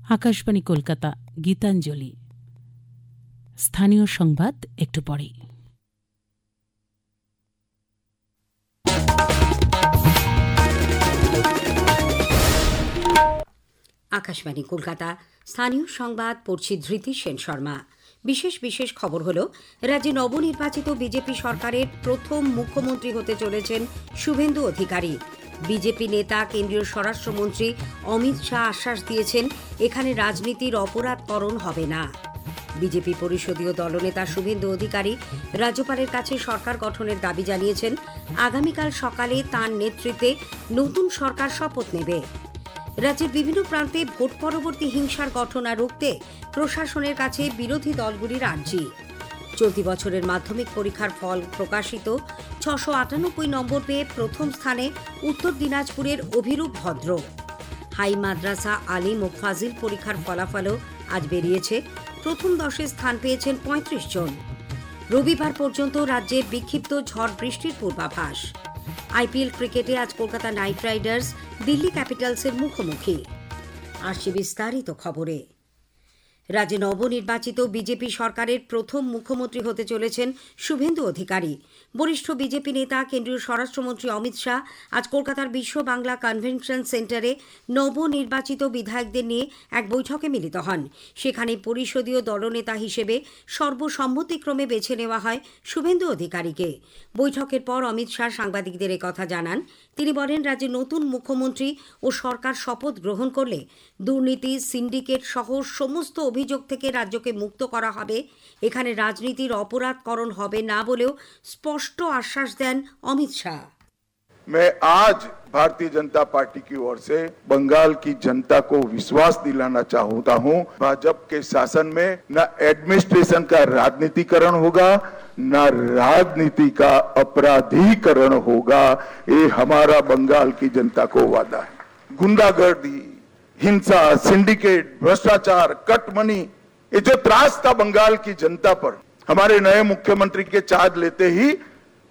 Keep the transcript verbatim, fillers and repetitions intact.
আকাশবাণী কলকাতা, গীতাঞ্জলি। স্থানীয় সংবাদ একটু পরেই। আকাশবাণী কলকাতা, স্থানীয় সংবাদ পড়ছি ধৃতি সেন শর্মা। বিশেষ বিশেষ খবর হলো, রাজ্যে নবনির্বাচিত বিজেপি সরকারের প্রথম মুখ্যমন্ত্রী হতে চলেছেন শুভেন্দু অধিকারী। বিজেপি নেতা কেন্দ্রীয় স্বরাষ্ট্রমন্ত্রী অমিত শাহ আশ্বাস দিয়েছেন, এখানে রাজনীতির অপরাধকরণ হবে না। বিজেপি পরিষদীয় দলনেতা শুভেন্দু অধিকারী রাজ্যপালের কাছে সরকার গঠনের দাবি জানিয়েছেন। আগামীকাল সকালে তাঁর নেতৃত্বে নতুন সরকার শপথ নেবে। রাজ্যের বিভিন্ন প্রান্তে ভোট পরবর্তী হিংসার ঘটনা রুখতে প্রশাসনের কাছে বিরোধী দলগুলির আর্জি। চলতি বছরের মাধ্যমিক পরীক্ষার ফল প্রকাশিত। ছশো আটানব্বই নম্বর পেয়ে প্রথম স্থানে উত্তর দিনাজপুরের অভিরূপ ভদ্র। হাই মাদ্রাসা আলিম ও ফাজিল পরীক্ষার ফলাফলও আজ বেরিয়েছে। প্রথম দশে স্থান পেয়েছেন পঁয়ত্রিশ জন। রবিবার পর্যন্ত রাজ্যে বিক্ষিপ্ত ঝড় বৃষ্টির পূর্বাভাস। আইপিএল ক্রিকেটে আজ কলকাতা নাইট রাইডার্স দিল্লি ক্যাপিটালসের মুখোমুখি। আসছে বিস্তারিত খবরে। রাজ্যে নবনির্বাচিত বিজেপি সরকারের প্রথম মুখ্যমন্ত্রী হতে চলেছেন শুভেন্দু অধিকারী। বরিষ্ঠ বিজেপি নেতা কেন্দ্রীয় স্বরাষ্ট্রমন্ত্রী অমিত শাহ আজ কলকাতার বিশ্ব বাংলা কনভেনশন সেন্টারে নবনির্বাচিত বিধায়কদের নিয়ে এক বৈঠকে মিলিত হন। সেখানে পরিষদীয় দলনেতা হিসেবে সর্বসম্মতিক্রমে বেছে নেওয়া হয় শুভেন্দু অধিকারীকে। বৈঠকের পর অমিত শাহ সাংবাদিকদের একথা জানান। তিনি বলেন, রাজ্যে নতুন মুখ্যমন্ত্রী ও সরকার শপথ গ্রহণ করলে দুর্নীতি, সিন্ডিকেট সহ সমস্ত অভিযোগ থেকে রাজ্যকে মুক্ত করা হবে। এখানে রাজনীতির অপরাধকরণ হবে না বলেও স্পষ্ট আশ্বাস দেন অমিত শাহ। मैं आज भारतीय जनता पार्टी की ओर से बंगाल की जनता को विश्वास दिलाना चाहता हूं, भाजपा के शासन में न एडमिनिस्ट्रेशन का राजनीतिकरण होगा, न राजनीति का अपराधीकरण होगा। ये हमारा बंगाल की जनता को वादा है। गुंडागर्दी, हिंसा, सिंडिकेट, भ्रष्टाचार, कटमनी, ये जो त्रास था बंगाल की जनता पर, हमारे नए मुख्यमंत्री के चार्ज लेते ही